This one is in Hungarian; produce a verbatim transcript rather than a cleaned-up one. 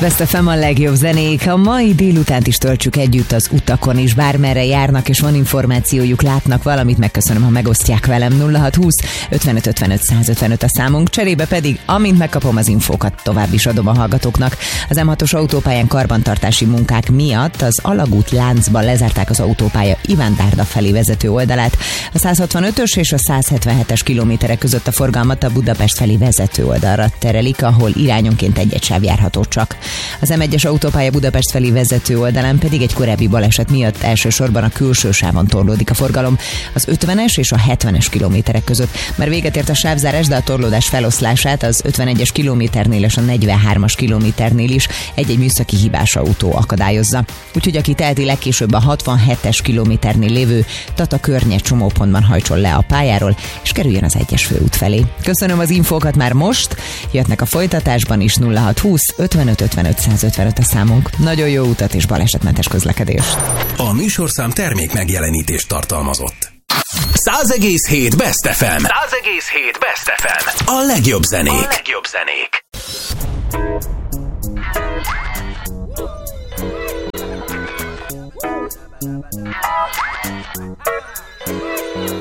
Best ef em a legjobb zenék. A mai délutánt is töltsük együtt az utakon is, bármerre járnak, és van információjuk, látnak valamit, megköszönöm, ha megosztják velem. Nulla hat húsz ötvenöt ötvenöt százötvenöt a számunk, cserébe pedig, amint megkapom az infókat, tovább is adom a hallgatóknak. Az em hatos autópályán karbantartási munkák miatt az Alagút láncban lezárták az autópálya Iván-Dárda felé vezető oldalát. A száz hatvanötös és a száz hetvenhetes kilométerek között a forgalmat a Budapest felé vezető oldalra terelik, ahol irányonként egy-egy sáv járható csak. Az em egyes autópálya Budapest felé vezető oldalán pedig egy korábbi baleset miatt elsősorban a külső sávon torlódik a forgalom az ötvenes és a hetvenes kilométerek között. Már véget ért a sávzárás, de a torlódás feloszlását az ötvenegyes kilométernél és a negyvenhármas kilométernél is egy-egy műszaki hibás autó akadályozza. Úgyhogy aki teheti, legkésőbb a hatvanhetes kilométernél lévő Tata környe csomópontban hajtson le a pályáról, és kerüljön az egyes főút felé. Köszönöm az infókat már most, jöttnek a folytatásban is. Nulla hat húsz ötvenöt ötvenöt százötvenöt a számunk. Nagyon jó utat és balesetmentes közlekedést. A műsorszám termék megjelenítést tartalmazott. száz egész hét Best ef em. száz egész hét Best ef em. A legjobb zenék. A legjobb zenék.